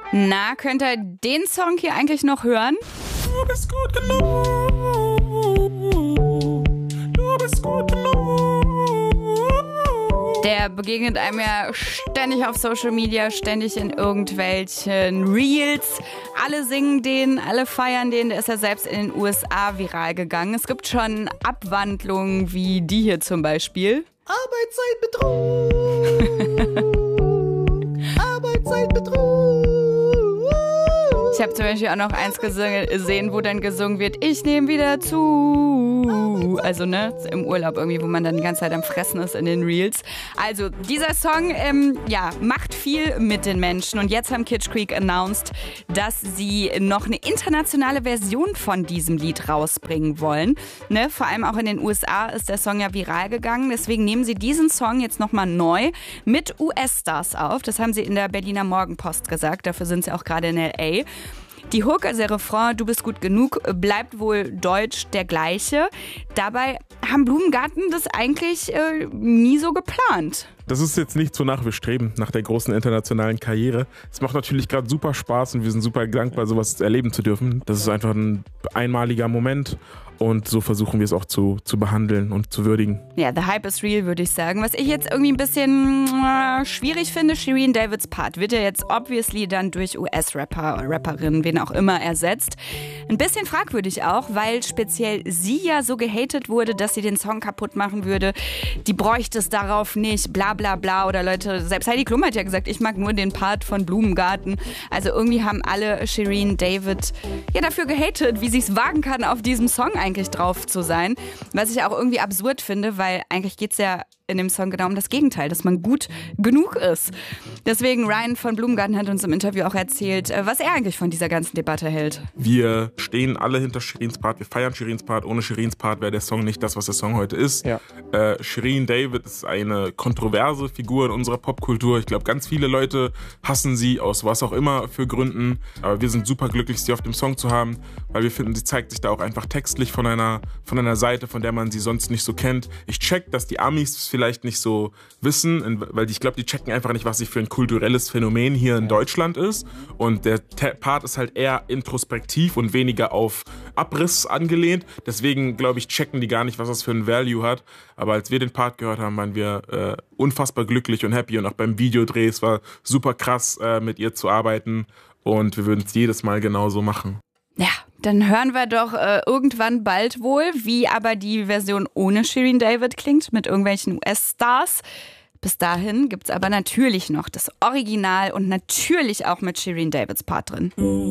Na, könnt ihr den Song hier eigentlich noch hören? Du bist gut genug. Du bist gut genug. Der begegnet einem ja ständig auf Social Media, ständig in irgendwelchen Reels. Alle singen den, alle feiern den. Der ist ja selbst in den USA viral gegangen. Es gibt schon Abwandlungen wie die hier zum Beispiel. Arbeitszeitbetrug. Arbeitszeitbetrug. Ich habe zum Beispiel auch noch eins gesehen, wo dann gesungen wird, ich nehme wieder zu. Also im Urlaub irgendwie, wo man dann die ganze Zeit am Fressen ist in den Reels. Also dieser Song, macht viel mit den Menschen. Und jetzt haben Kitsch Creek announced, dass sie noch eine internationale Version von diesem Lied rausbringen wollen. Vor allem auch in den USA ist der Song ja viral gegangen. Deswegen nehmen sie diesen Song jetzt nochmal neu mit US-Stars auf. Das haben sie in der Berliner Morgenpost gesagt. Dafür sind sie auch gerade in L.A. Die Hook, also der Refrain, du bist gut genug, bleibt wohl deutsch der gleiche. Dabei haben Blumengarten das eigentlich nie so geplant. Das ist jetzt nicht so nach, wir streben nach der großen internationalen Karriere. Es macht natürlich gerade super Spaß und wir sind super dankbar, sowas erleben zu dürfen. Das ist einfach ein einmaliger Moment und so versuchen wir es auch zu behandeln und zu würdigen. Ja, the hype is real, würde ich sagen. Was ich jetzt irgendwie ein bisschen schwierig finde, Shirin Davids Part wird ja jetzt obviously dann durch US-Rapper oder Rapperinnen, wen auch immer, ersetzt. Ein bisschen fragwürdig auch, weil speziell sie ja so gehatet wurde, dass sie den Song kaputt machen würde. Die bräuchte es darauf nicht, bla bla bla. Oder Leute, selbst Heidi Klum hat ja gesagt, ich mag nur den Part von Blumengarten. Also irgendwie haben alle Shirin David ja dafür gehatet, wie sie es wagen kann, auf diesem Song eigentlich drauf zu sein. Was ich auch irgendwie absurd finde, weil eigentlich geht es ja in dem Song genau um das Gegenteil, dass man gut genug ist. Deswegen Ryan von Blumengarten hat uns im Interview auch erzählt, was er eigentlich von dieser ganzen Debatte hält. Wir stehen alle hinter Shirins Part, wir feiern Shirins Part. Ohne Shirins Part wäre der Song nicht das, was der Song heute ist. Ja. Shirin David ist eine kontroverse Figur in unserer Popkultur. Ich glaube, ganz viele Leute hassen sie aus was auch immer für Gründen. Aber wir sind super glücklich, sie auf dem Song zu haben, weil wir finden, sie zeigt sich da auch einfach textlich von einer Seite, von der man sie sonst nicht so kennt. Ich check, dass die Amis vielleicht nicht so wissen, weil ich glaube, die checken einfach nicht, was sie für ein kulturelles Phänomen hier in Deutschland ist. Und der Part ist halt eher introspektiv und weniger auf Abriss angelehnt. Deswegen, glaube ich, checken die gar nicht, was das für ein Value hat. Aber als wir den Part gehört haben, waren wir unfassbar glücklich und happy. Und auch beim Videodreh, es war super krass, mit ihr zu arbeiten. Und wir würden es jedes Mal genauso machen. Ja, dann hören wir doch irgendwann bald wohl, wie aber die Version ohne Shirin David klingt, mit irgendwelchen US-Stars. Bis dahin gibt's aber natürlich noch das Original und natürlich auch mit Shirin Davids Part drin.